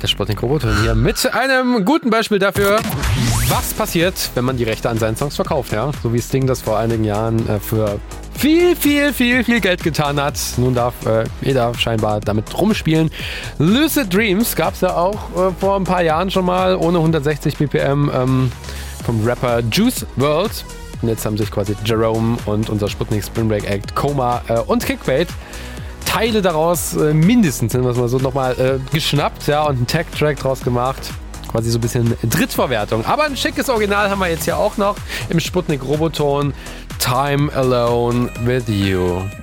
Der Sputnik-Roboton hier mit einem guten Beispiel dafür, was passiert, wenn man die Rechte an seinen Songs verkauft. Ja? So wie Sting das vor einigen Jahren für viel Geld getan hat. Nun darf jeder scheinbar damit rumspielen. Lucid Dreams gab es ja auch vor ein paar Jahren schon mal ohne 160 BPM vom Rapper Juice WRLD. Und jetzt haben sich quasi Jerome und unser Sputnik Spring Break Act, Coma und Kickbait Teile daraus mindestens, nennen wir es mal so, nochmal geschnappt, ja, und einen Tag-Track draus gemacht. Quasi so ein bisschen Drittverwertung. Aber ein schickes Original haben wir jetzt hier auch noch im Sputnik Roboton. Time Alone with You.